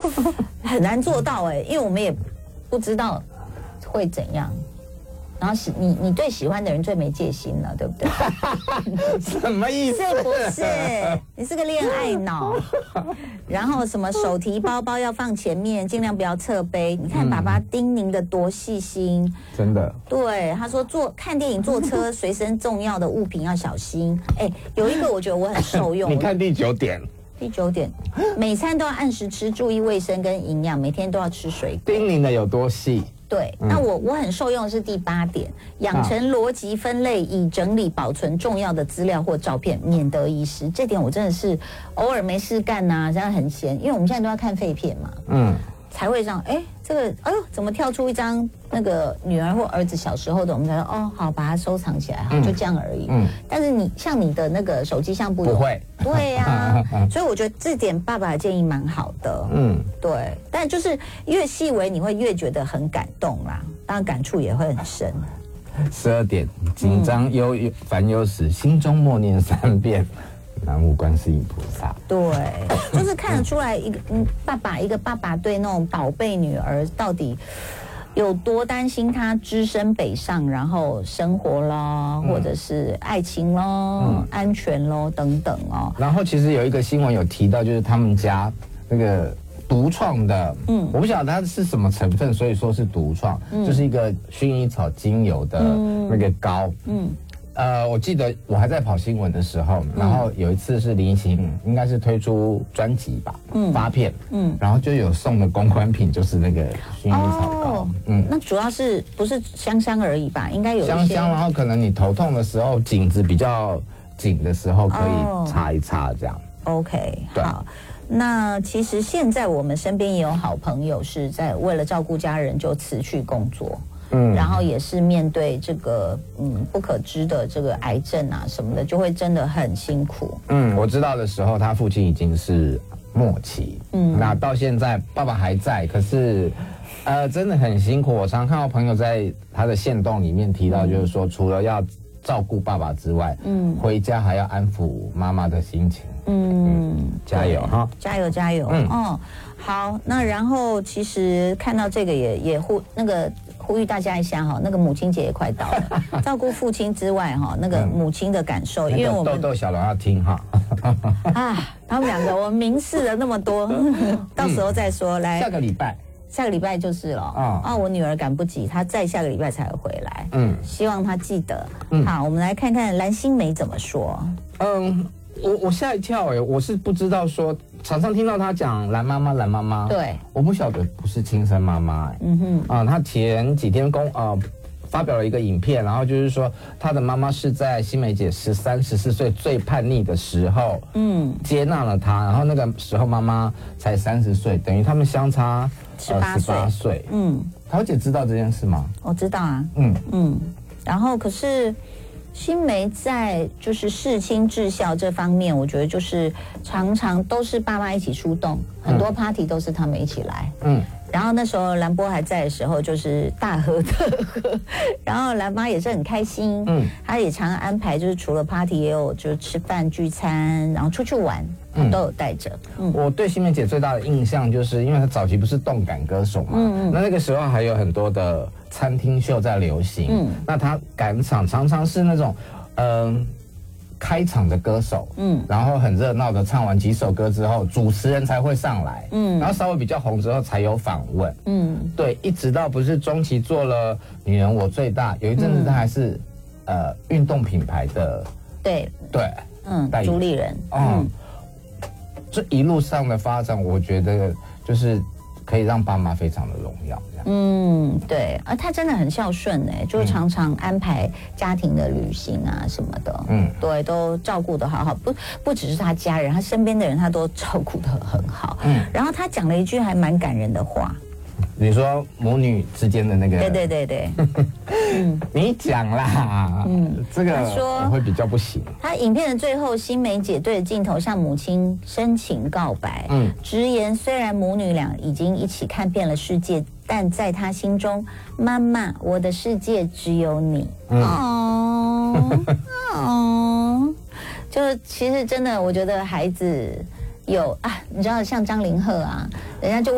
很难做到哎，因为我们也不知道会怎样。然后你对喜欢的人最没戒心了，对不对？ 什么意思？ 是不是？你是个恋爱脑。然后什么手提包包要放前面，尽量不要侧背。你看爸爸叮咛的多细心， 真的。 对，他说看电影坐车随身重要的物品要小心。哎，有一个我觉得我很受用。 你看第9点。 第9点，每餐都要按时吃，注意卫生跟营养，每天都要吃水果。 叮咛的有多细？ 对，那我很受用的是第8点，养成逻辑分类，以整理保存重要的资料或照片，免得遗失。这点我真的是偶尔没事干呐，这样很闲，因为我们现在都要看废片嘛，才会让这个怎么跳出一张那个女儿或儿子小时候的，我们才说好把它收藏起来，好就这样而已。但是像你的那个手机相簿不会， 对呀，所以我觉得这点爸爸的建议蛮好的。对，但就是越细微你会越觉得很感动啦，当然感触也会很深。 12点，紧张烦忧时，心中默念3遍。南无观世音菩萨。 对，就是看得出来一个爸爸对那种宝贝女儿到底有多担心她只身北上，然后生活咯，或者是爱情咯，安全咯等等哦。 然后其实有一个新闻有提到，就是他们家那个独创的，我不晓得它是什么成分，所以说是独创，就是一个薰衣草精油的那个膏，我记得我还在跑新闻的时候，然后有一次是林晴应该是推出专辑吧，发片，然后就有送的公关品就是那个薰衣草膏， 那主要是不是香香而已吧？应该有一些香香，然后可能你头痛的时候，颈子比较紧的时候可以擦一擦这样。 OK， 好。那其实现在我们身边也有好朋友是在为了照顾家人就辞去工作。然后也是面对这个不可知的这个癌症啊什么的，就会真的很辛苦。 我知道的时候，他父亲已经是末期。那到现在爸爸还在，可是真的很辛苦。我常看到朋友在他的限动里面提到，就是说除了要照顾爸爸之外，回家还要安抚妈妈的心情。加油哈！ 加油加油！好，那然后其实看到这个也呼吁大家一下哈，那个母亲节也快到了，照顾父亲之外哈，那个母亲的感受，因为我们豆豆小龙要听哈。 他们两个我们明示了那么多，到时候再说。来， 下个礼拜就是了。我女儿赶不及，她再下个礼拜才会回来。希望她记得。好，我们来看看蓝心湄怎么说。 我吓一跳我是不知道说，常常听到他讲蓝妈妈， 对， 我不晓得不是亲生妈妈他前几天发表了一个影片，然后就是说他的妈妈是在心湄姐13、14岁最叛逆的时候，接纳了她，然后那个时候妈妈才30岁，等于他们相差18岁。桃姐知道这件事吗？ 我知道啊。然后可是。心湄在就是事亲至孝这方面，我觉得就是常常都是爸妈一起出动，很多 party 都是他们一起来。然后那时候兰波还在的时候，就是大喝特喝，然后兰妈也是很开心。她也常安排，就是除了 party 也有就是吃饭聚餐，然后出去玩，都有带着。 我对心湄姐最大的印象就是因为她早期不是动感歌手嘛，那个时候还有很多的餐厅秀在流行，那她赶场常常是那种开场的歌手，然后很热闹的唱完几首歌之后，主持人才会上来，然后稍微比较红之后才有访问，对，一直到不是中期做了《女人我最大》，有一阵子他还是运动品牌的对， 主理人， 这一路上的发展，我觉得就是可以让爸妈非常的荣耀。 对，他真的很孝顺就是常常安排家庭的旅行啊什么的，对，都照顾得好好，不只是他家人，他身边的人他都照顾得很好。然后他讲了一句还蛮感人的话。 你说母女之间的那个？ 对。 你讲啦。这个我会比较不行。 他影片的最后，心湄姐对着镜头向母亲深情告白，直言虽然母女俩已经一起看遍了世界，但在她心中，妈妈，我的世界只有你。就其实真的，我觉得孩子有你知道像张凌赫啊，人家就。